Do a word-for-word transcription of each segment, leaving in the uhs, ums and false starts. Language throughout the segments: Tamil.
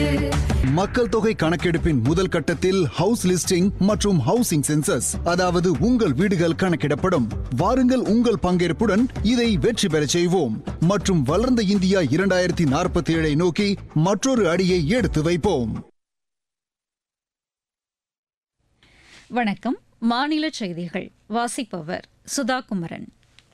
மக்கள் தொகை கணக்கெடுப்பின் முதல் கட்டத்தில் ஹவுஸ் லிஸ்டிங் மற்றும் ஹவுசிங் சென்சஸ், அதாவது உங்கள் வீடுகள் கணக்கிடப்படும். வாருங்கள், உங்கள் பங்கேற்புடன் இதை வெற்றி பெறச் செய்வோம் மற்றும் வளர்ந்த இந்தியா இரண்டாயிரத்தி நாற்பத்தி ஏழை நோக்கி மற்றொரு அடியை எடுத்து வைப்போம். வணக்கம். மாநில செய்திகள் வாசிப்பவர் சுதா குமரன்.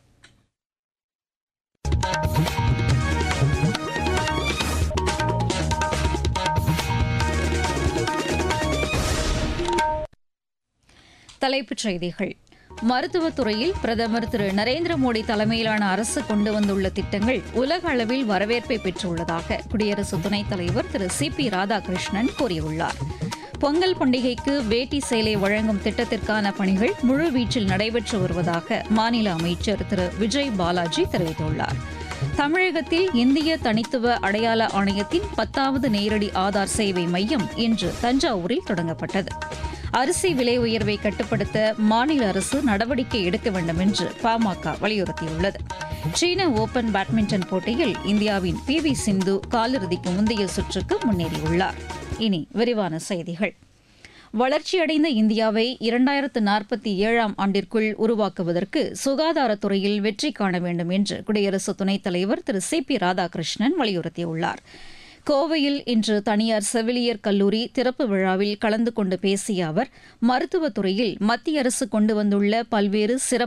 தலைப்புச் செய்திகள். மருத்துவத்துறையில் பிரதமர் திரு நரேந்திர மோடி தலைமையிலான அரசு கொண்டு வந்துள்ள திட்டங்கள் உலக அளவில் வரவேற்பை பெற்றுள்ளதாக குடியரசு துணைத் தலைவர் திரு சி பி ராதாகிருஷ்ணன் கூறியுள்ளார். பொங்கல் பண்டிகைக்கு வேட்டி சேலை வழங்கும் திட்டத்திற்கான பணிகள் முழுவீச்சில் நடைபெற்று வருவதாக மாநில அமைச்சர் திரு விஜய் பாலாஜி தெரிவித்துள்ளார். தமிழகத்தில் இந்திய தனித்துவ அடையாள ஆணையத்தின் பத்தாவது நேரடி ஆதார் சேவை மையம் இன்று தஞ்சாவூரில் தொடங்கப்பட்டது. அரிசி விலை உயர்வை கட்டுப்படுத்த மாநில அரசு நடவடிக்கை எடுக்க வேண்டும் என்று பாமக வலியுறுத்தியுள்ளது. சீன ஓபன் பேட்மிண்டன் போட்டியில் இந்தியாவின் பி வி சிந்து காலிறுதிக்கு முந்தைய சுற்றுக்கு முன்னேறியுள்ளார். இனி விரிவான செய்திகள். வளர்ச்சியடைந்த இந்தியாவை இரண்டாயிரத்து நாற்பத்தி ஏழாம் ஆண்டிற்குள் உருவாக்குவதற்கு சுகாதாரத்துறையில் வெற்றி காண வேண்டும் என்று குடியரசு துணைத் தலைவர் திரு சி பி ராதாகிருஷ்ணன் வலியுறுத்தியுள்ளார். கோவையில் இன்று தனியார் செவிலியர் கல்லூரி திறப்பு விழாவில் கலந்து கொண்டு பேசிய அவர், மருத்துவத்துறையில் மத்திய அரசு கொண்டு வந்துள்ள பல்வேறு சிறப்பு